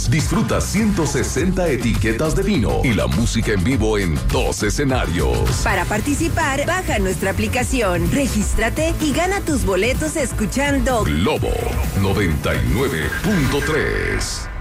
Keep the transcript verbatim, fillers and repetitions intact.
Globox. Disfruta ciento sesenta etiquetas de vino y la música en vivo en dos escenarios. Para participar, baja nuestra aplicación, regístrate y gana tus boletos escuchando Globo noventa y nueve punto tres.